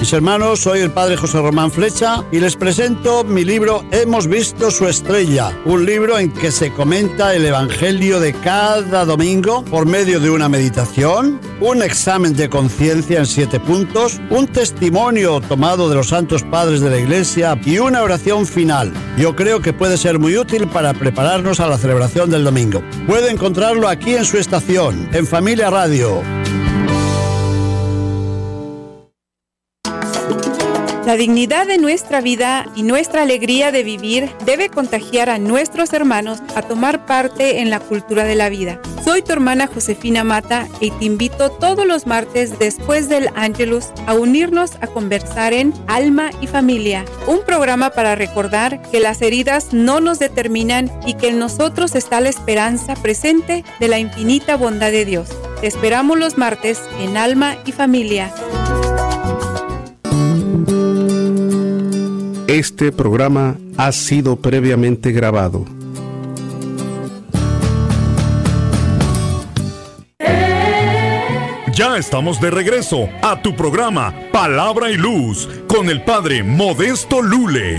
Mis hermanos, soy el padre José Román Flecha y les presento mi libro Hemos visto su estrella, un libro en que se comenta el evangelio de cada domingo por medio de una meditación, un examen de conciencia en 7 puntos, un testimonio tomado de los santos padres de la Iglesia y una oración final. Yo creo que puede ser muy útil para prepararnos a la celebración del domingo. Puede encontrarlo aquí en su estación, en Familia Radio. La dignidad de nuestra vida y nuestra alegría de vivir debe contagiar a nuestros hermanos a tomar parte en la cultura de la vida. Soy tu hermana Josefina Mata y te invito todos los martes después del Ángelus a unirnos a conversar en Alma y Familia, un programa para recordar que las heridas no nos determinan y que en nosotros está la esperanza presente de la infinita bondad de Dios. Te esperamos los martes en Alma y Familia. Este programa ha sido previamente grabado. Ya estamos de regreso a tu programa Palabra y Luz con el padre Modesto Lule.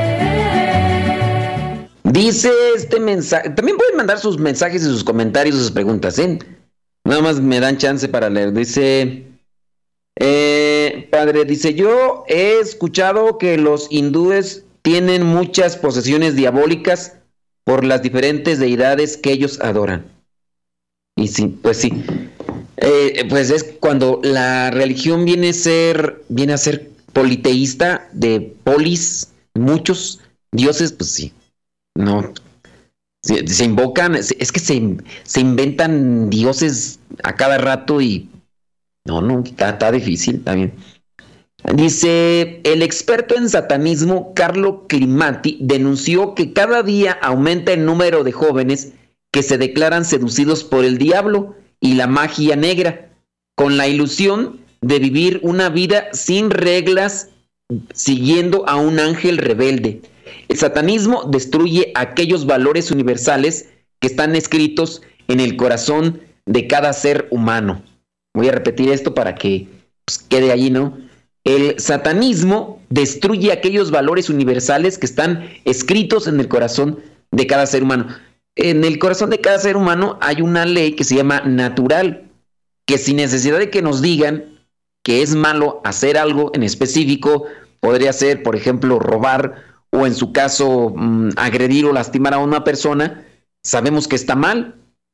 Dice este mensaje, también pueden mandar sus mensajes y sus comentarios, sus preguntas, ¿eh? Nada más me dan chance para leer. Dice... padre, dice, yo he escuchado que los hindúes tienen muchas posesiones diabólicas por las diferentes deidades que ellos adoran. Y sí, pues sí. Pues es cuando la religión viene a ser politeísta, de polis, muchos dioses, pues sí. No. Se invocan, es que se inventan dioses a cada rato y no, está difícil también. Dice, el experto en satanismo Carlo Climati denunció que cada día aumenta el número de jóvenes que se declaran seducidos por el diablo y la magia negra, con la ilusión de vivir una vida sin reglas, siguiendo a un ángel rebelde. El satanismo destruye aquellos valores universales que están escritos en el corazón de cada ser humano. Voy a repetir esto para que quede allí, ¿no? El satanismo destruye aquellos valores universales que están escritos en el corazón de cada ser humano. En el corazón de cada ser humano hay una ley que se llama natural, que sin necesidad de que nos digan que es malo hacer algo en específico, podría ser, por ejemplo, robar o en su caso agredir o lastimar a una persona, sabemos que está mal.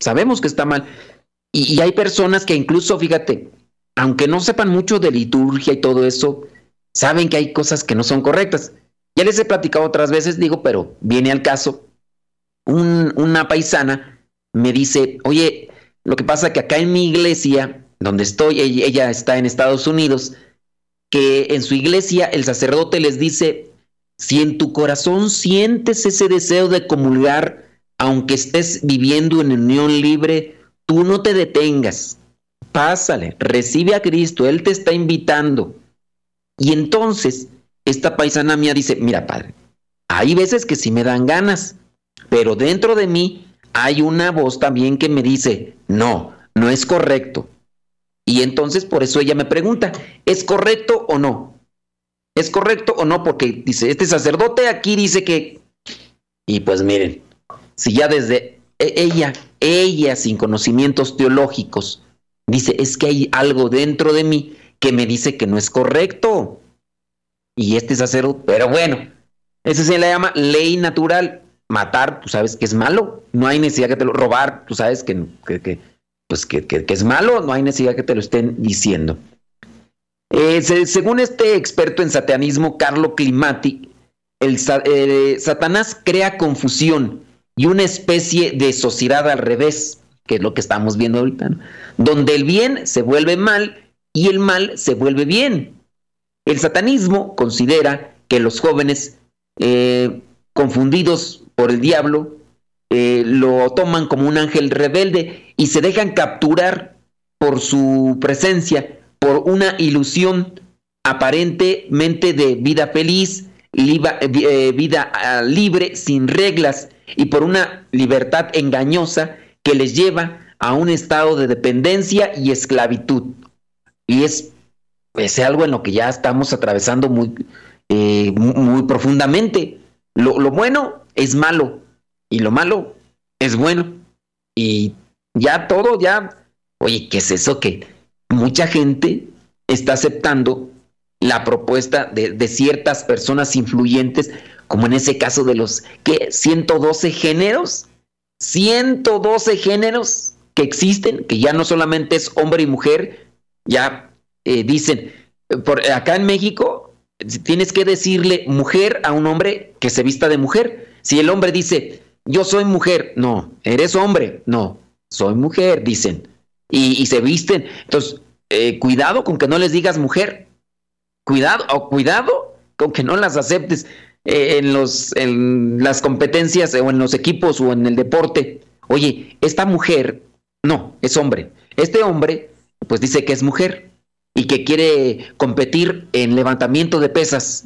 Y hay personas que incluso, fíjate, aunque no sepan mucho de liturgia y todo eso, saben que hay cosas que no son correctas. Ya les he platicado otras veces, pero viene al caso. Una paisana me dice, oye, lo que pasa que acá en mi iglesia, donde estoy, ella está en Estados Unidos, que en su iglesia el sacerdote les dice, si en tu corazón sientes ese deseo de comulgar, aunque estés viviendo en unión libre, tú no te detengas, pásale, recibe a Cristo, Él te está invitando. Y entonces, esta paisana mía dice, mira padre, hay veces que sí me dan ganas, pero dentro de mí hay una voz también que me dice, no es correcto. Y entonces por eso ella me pregunta, ¿es correcto o no? ¿Es correcto o no? Porque dice, este sacerdote aquí dice que... Y pues miren, si ya desde... Ella sin conocimientos teológicos dice, es que hay algo dentro de mí que me dice que no es correcto. Y este sacerdote, pero bueno, eso se le llama ley natural. Matar, tú sabes que es malo, no hay necesidad que te lo... Robar, tú sabes que es malo, no hay necesidad que te lo estén diciendo. Según este experto en satanismo, Carlo Climati, Satanás crea confusión y una especie de sociedad al revés, que es lo que estamos viendo ahorita, ¿no? Donde el bien se vuelve mal y el mal se vuelve bien. El satanismo considera que los jóvenes confundidos por el diablo lo toman como un ángel rebelde y se dejan capturar por su presencia, por una ilusión aparentemente de vida feliz, vida libre, sin reglas, y por una libertad engañosa que les lleva a un estado de dependencia y esclavitud. Y es es algo en lo que ya estamos atravesando muy profundamente. Lo bueno es malo y lo malo es bueno. Y ya todo, oye, ¿qué es eso? Que mucha gente está aceptando la propuesta de ciertas personas influyentes, como en ese caso de los 112 géneros que existen, que ya no solamente es hombre y mujer, ya dicen, acá en México tienes que decirle mujer a un hombre que se vista de mujer. Si el hombre dice, yo soy mujer, no, eres hombre, no, soy mujer, dicen, y se visten. Entonces, cuidado con que no les digas mujer. Cuidado con que no las aceptes en las competencias o en los equipos o en el deporte. Oye, esta mujer, no, es hombre. Este hombre, pues dice que es mujer y que quiere competir en levantamiento de pesas.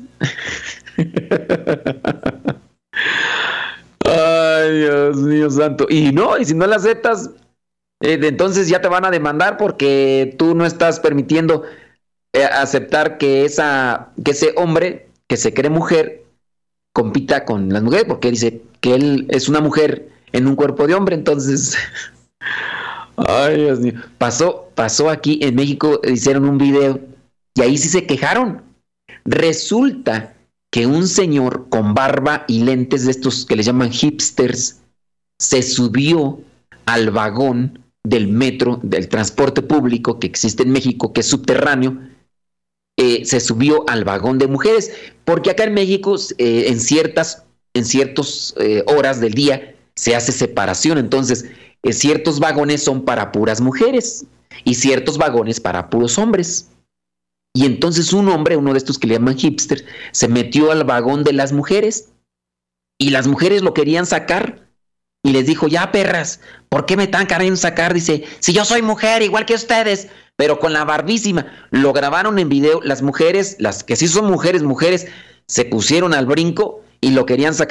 Ay, Dios mío santo. Y si no la aceptas, entonces ya te van a demandar porque tú no estás permitiendo aceptar que ese hombre que se cree mujer compita con las mujeres, porque dice que él es una mujer en un cuerpo de hombre. Entonces, ay, Dios mío, pasó aquí en México, hicieron un video y ahí sí se quejaron. Resulta que un señor con barba y lentes de estos que le llaman hipsters se subió al vagón del metro, del transporte público que existe en México, que es subterráneo. Se subió al vagón de mujeres, porque acá en México en ciertas horas del día se hace separación. Entonces ciertos vagones son para puras mujeres y ciertos vagones para puros hombres. Y entonces un hombre, uno de estos que le llaman hipsters, se metió al vagón de las mujeres y las mujeres lo querían sacar y les dijo, ya perras, ¿por qué me están queriendo sacar? Dice, si yo soy mujer igual que ustedes, pero con la barbísima. Lo grabaron en video. Las mujeres, las que sí son mujeres, se pusieron al brinco y lo querían sacar.